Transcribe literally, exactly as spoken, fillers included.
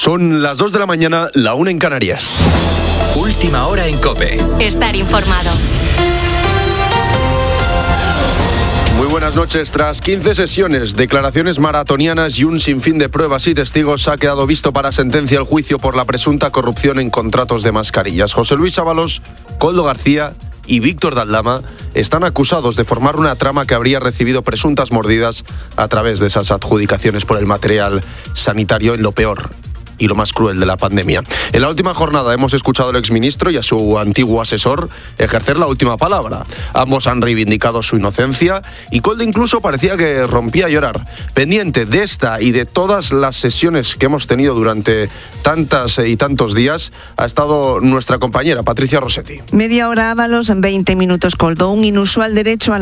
Son las dos de la mañana, la una en Canarias. Última hora en COPE. Estar informado. Muy buenas noches. Tras quince sesiones, declaraciones maratonianas y un sinfín de pruebas y testigos, ha quedado visto para sentencia el juicio por la presunta corrupción en contratos de mascarillas. José Luis Ábalos, Koldo García y Víctor de Aldama están acusados de formar una trama que habría recibido presuntas mordidas a través de esas adjudicaciones por el material sanitario en lo peor y lo más cruel de la pandemia. En la última jornada hemos escuchado al exministro y a su antiguo asesor ejercer la última palabra. Ambos han reivindicado su inocencia y Koldo incluso parecía que rompía a llorar. Pendiente de esta y de todas las sesiones que hemos tenido durante tantas y tantos días ha estado nuestra compañera Patricia Rossetti. Media hora Ábalos, veinte minutos Koldo. Un inusual derecho a